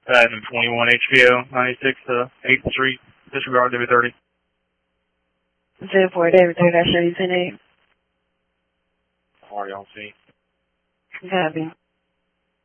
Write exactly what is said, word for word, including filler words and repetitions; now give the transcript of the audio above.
Platinum twenty-one H P O, ninety-six to eighth Street, disregard David thirty. zero four David thirty, I show you ten eight. How are y'all see? Copy.